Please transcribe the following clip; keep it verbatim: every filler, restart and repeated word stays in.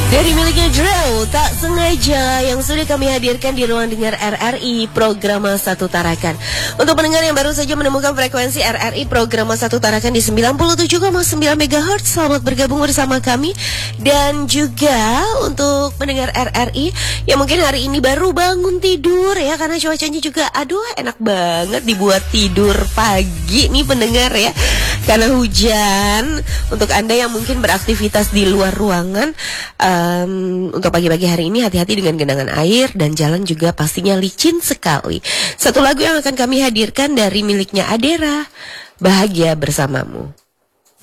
Dari miliknya Drew, tak sengaja yang sudah kami hadirkan di ruang dengar R R I program Satu Tarakan. Untuk pendengar yang baru saja menemukan frekuensi R R I program Satu Tarakan di sembilan puluh tujuh koma sembilan megahertz, selamat bergabung bersama kami. Dan juga untuk pendengar R R I yang mungkin hari ini baru bangun tidur ya, karena cuacanya juga aduh enak banget dibuat tidur pagi nih pendengar ya, karena hujan. Untuk Anda yang mungkin beraktivitas di luar ruangan, Um, untuk pagi-pagi hari ini hati-hati dengan genangan air dan jalan juga pastinya licin sekali. Satu lagu yang akan kami hadirkan dari miliknya Adera, Bahagia Bersamamu.